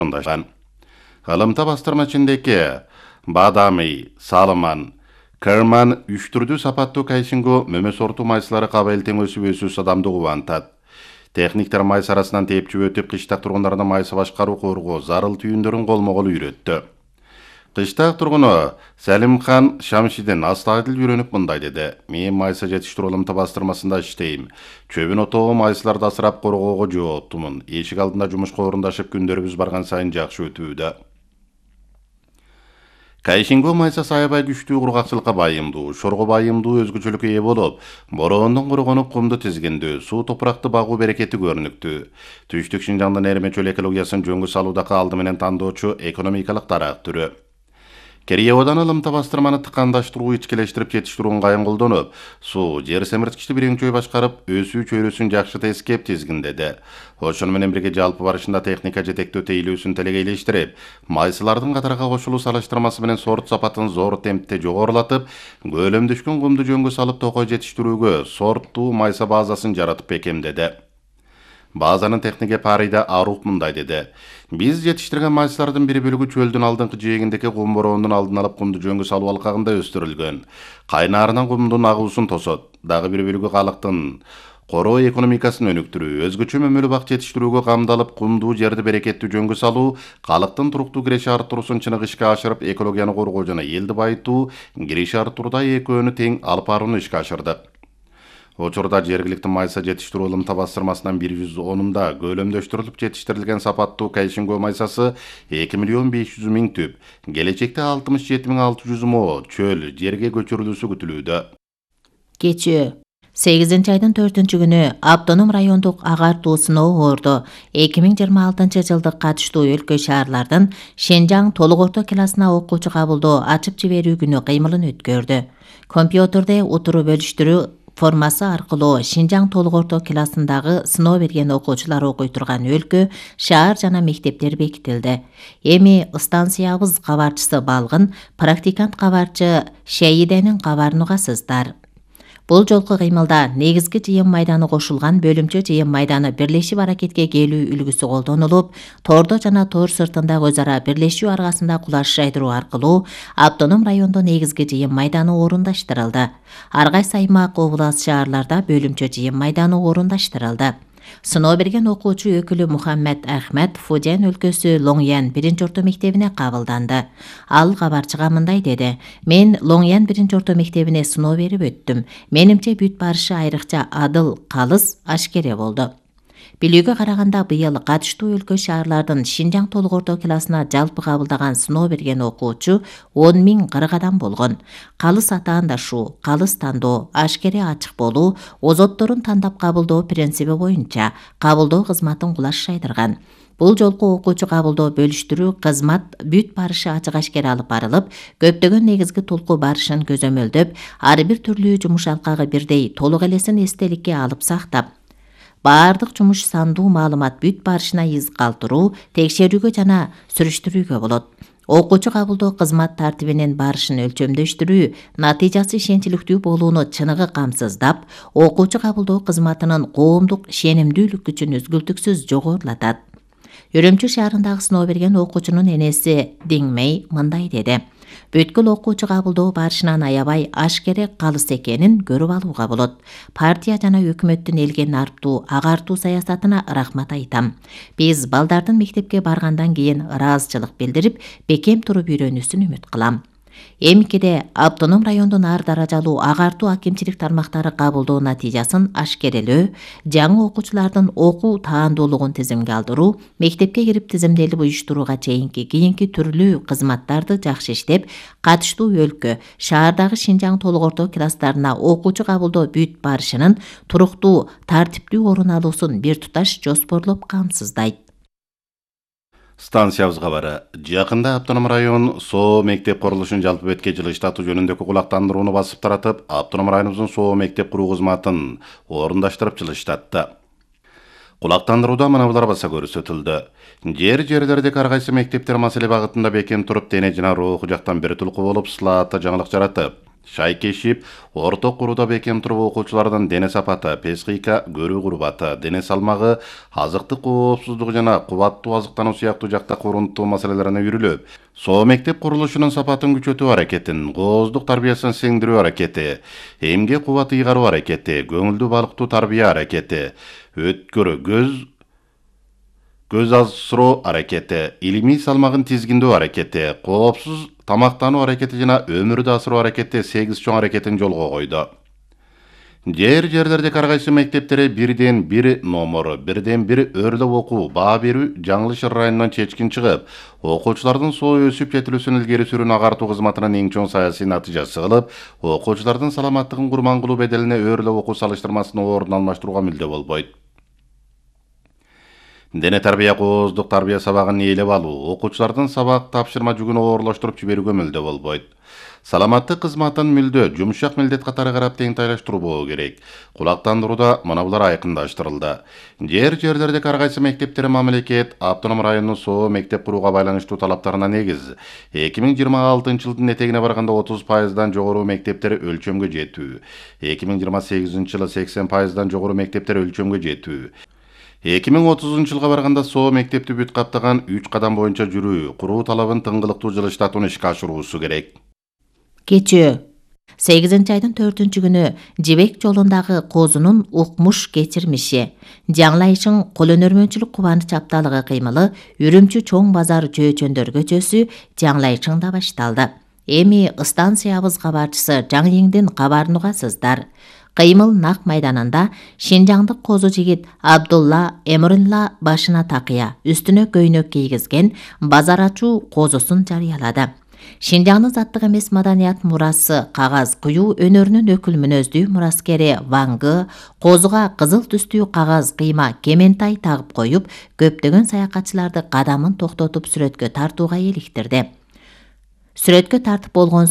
орындашқан. Ғылымта бастырмачындеки Бадами, Салыман, Керман үштүрдүү сапаттуу кайшингу мөмө сорту майсылары кабыл тең өсүп адамды кубантат. Техниктер майс арасынан тепчүп өтүп, кыштак тургундарына майсы башкаруу коргоо зарыл түйүндөрүн колмо-кол үйрөттү. Кыштак тургуну Сәлимхан Шамшидин астагыл үйрөнүп мындай деди: "Мен майса жетиштирүү ылымта бастырмасында иштейм. Чөбүн отогу майсыларды асырап коргоого жооптумун. Эшик алдында жумушка орундашып күндөрүбүз барган сайын жакшы өтүүдө. Кайшингөө майса саябай күчтүү кургакчылыкка байымдуу, шорго байымдуу өзгөчөлүккө ээ болуп, бороондун кургонуп кумду тизгиндүү, суу топуракты багуу берекети көрүнүктүү. Түштүк Шинжаңдын эрме чөл экологиясын жөнгө салуудагы алды менен тандоочу экономикалык дарак түрү. Кериеводан ылымта бастырманы тыкандаштыруу, ичкелештирип жетиштирүүнү кайын колдонуп, суу, жер семирткичти биреңчөй башкарып, өсүү чөйрөсүн жакшы тескеп тизгиндеди. Ошону менен бирге жалпы барышында техника жетектөө тейлөөсүн телегейлештирип, майсылардын катарга кошулуу салыштырмасы менен сорт сапатын зор темпте жогорулатып, көлөмдөшкөн кумду жөнгө салып токой жетиштирүүгө сорттуу майса базасын жаратып бекемдеди. Базанын технике Парида Арух мындай деди: "Биз жетиштирген майсылардын бир бөлүгү чөлдүн алдыңкы жээгиндеги кум бороондун алдын алып кумду жөнгө салуу алкагында өстүрүлгөн. Кайнаарынан кумдун агуусун тосот. Дагы бир бөлүгү калыктын короо экономикасын өнүктүрүү, өзгөчө мөмөлүү бак жетиштирүүгө камдалып, кумдуу жерди берекеттүү жөнгө салуу, калыктын туруктуу киреше арттыруусун чыныгы ишке ашырып, экологияны коргоо жана элди байытуу, киреше арттырууда экөөнү тең алып барууну ишке ашырдык. Учурда жергиликтүү майса жетиштирүү ылымта бастырмасынан 110-да көлөмдөштүрүлүп жетиштирилген сапаттуу кайшингөө майсасы 2.500.000 түп, келечекте 67.600 мо чөл жерге көчүрүлүүсү күтүлүүдө. Кечүү 8 айдын 4-күнү автоном райондук агартуу сыноо орду. 2026 жылдык катыштуу өлкө шаарлардын Шенжаң толук орто классына окуучу кабылдоо ачып жиберүү күнү кыймылын өткөрдү. Компьютерде утуру бөлүштүрүү формасы аркылуу Шинжаң толук орто классындагы сыноо берген окуучулар окуй турган өлкө, шаар жана мектептер бекитилди. Эми станциябыз кабарчысы Балгын, практикант кабарчы Шейиденин кабарын угасыздар. Бул жолку кыймылда негизги жыйын майданы кошулган бөлүмчө жыйын майданы бирлешип аракетке келүү үлгүсү колдонулуп, тордо жана тор сыртында өз ара бирлешүү аргасында кулаш жайдыруу аркылуу автоном райондо негизги жыйын майданы орундаштырылды. Ар кайсы аймак, област, шаарларда бөлүмчө жыйын майданы орундаштырылды. Сыноо берген окуучу өкүлү Мухаммед Ахмед Фуден өлкөсү Лоңян 1-орто мектебине кабылданды. Ал кабарчыга мындай деди: "Мен Лоңян 1-орто мектебине сыноо берип өттүм. Менимче бүт барышы айрыкча адыл, калыс, ашкере болду. Билүүгө караганда быйыл катыштуу өлкө шаарлардын Шинжаң толук орто классына жалпы кабылдаган сыноо берген окуучу 10.040 адам болгон. Калыс атаандашуу, калыс тандоо, ашкере ачык болуу, озотторун тандап кабылдоо принциби боюнча кабылдоо кызматын кулаш жайдырган. Бул жолку окуучу кабылдоо бөлүштүрүү кызмат бүт барышы ачык ашкере алып барылып, көптөгөн негизги толку барышын көзөмөлдөп, ар бир түрлүү жумуш алкагы бирдей толук элесин эстеликке алып сактап, баардык жумуш сандуу маалымат бүт барышына из калтыруу, текшерүүгө жана сүрүштүрүүгө болот. Окуучу кабылдоо кызмат тартибинин барышын өлчөмдөштүрүү, натыйжасы ишенчиликтүү болууну чыныгы камсыздап, окуучу кабылдоо кызматынын коомдук ишенимдүүлүк күчүн үзгүлтүксүз жогорулатат. Үрөмчү шаарындагы сыноо берген окуучунун энеси Диңмей мындай деди: "Бүткүл окуучу кабылдоо барышынан аябай ашкере, калыс экенин көрүп алууга болот. Партия жана өкмөттүн элге нарптуу, агартуу саясатына рахмат айтам. Биз балдардын мектепке баргандан кийин ыраазычылык билдирип, бекем туруп үйрөнүүсүн үмүт кылам." Эмкиде автоном райондун ар даражалуу агартуу акимчилик тармактары кабылдоо натыйжасын ашкерелөө, жаңы окуучулардын окуу таандуулугун тизимге алдыруу, мектепке кирип тизимделип уюштурууга чейинки кийинки түрлүү кызматтарды жакшы иштеп, катыштуу өлкө, шаардагы Шинжаң толук орто класстарына окуучу кабылдоо бүт барышынын туруктуу, тартиптүү орун алуусун бир туташ жоспорлоп камсыздайт. Станциябыз кабары. Жакында автоном район соо мектеп курулушун жалпы бетке жылыштатуу жөнүндөгү кулактандырууну басып таратып, автоном районубуздун соо мектеп куруу кызматын орундаштырып жылыштатты. Кулактандырууда мына баса көрсөтүлдү. Жерлердеги ар кайсы мектептер маселе багытында бекем туруп, дене жана руху жактан бир тулку болуп, сылаатта жаңылык жаратып, Шайкешип, орто куруда бекем туруп окуучулардын дене сапаты, психика, көрүү курбаты, дене салмагы, азыктык коопсуздугу жана кубаттуу азыктануу сыяктуу жактак урунттуу маселелерине үйрүлүп, соо мектеп курулушунун сапатын күчөтүү аракетин, кооздук тарбиясын сиңдирүү аракети, эмгек кубаты ыйгаруу аракети, көңүлдүү балыктуу тарбия аракети, өткөрүү көз асыроо аракети, илимий салмагын тизгиндөө аракети, коопсуз тамактануу аракети жана өмүрдү асыроо аракети 8 чоң аракетин жолго койду. Жерлердеги ар кайсы мектептери бирден бир номер, бирден бир өрлөп окуу, баа берүү Жаңылышыр районунан чечкин чыгып, окуучулардын соо өсүп жетилүүсүн илгери сүрүүнү агартуу кызматынын эң чоң саясий натыйжасы кылып, окуучулардын саламаттыгын курман кылуу беделине өрлөп окуу салыштырмасынын ордун алмаштырууга мүлдө болбойт. Дене тарбия кооздук тарбия сабагын ээлеп алуу, окуучулардын сабак тапшырма жүгүн оорлоштуруп жиберүүгө мүлдө болбойт. Саламаттык кызматын мүлдө жумшак милдет катары карап теңтайлаштыруу болуу керек. Кулактандырууда мына булар айкындаштырылды. Жерлердеги ар кайсы мектептер мамлекет автоном районунун соо мектеп курууга байланыштуу талаптарына негиз 2026 жылдын этегине барганда 30% жогору мектептер өлчөмгө жетүү, 2028 жылы 80% жогору мектептер өлчөмгө жетүү, 2030 жылга барганда соо мектепти бүт каптаган 3 кадам боюнча жүрүү, куруу талабын тыңгылыктуу жылыштатууну ишке ашыруусу керек. Кечүү 8 айдын 4-күнү Жибек жолундагы козунун укмуш кечирмиши, жаңлайышың кол өнөрмөнчүлүк кубаныч апталыгы кыймылы Үрүмчү чоң базар жөөчөндөр көчөсү жаңлайышыңда башталды. Эми станциябыз кабарчысы Жаң-Еңдин кабарын угасыздар. Кыймыл нак майданында шинжаңдык козу жигит Абдулла Эмрулла башына такыя, үстүнө көйнөк кийгизген базар ачуу козусун жарыялады. Шинжаңдын заттык эмес маданият мурасы кагаз куюу өнөрүнүн өкүл мүнөздүү мураскери Вангы козуга кызыл түстүү кагаз кыйма кементай тагып коюп, көптөгөн саякатчыларды кадамын токтотуп сүрөткө тартууга иликтирди. Сүрөткө тартып болгон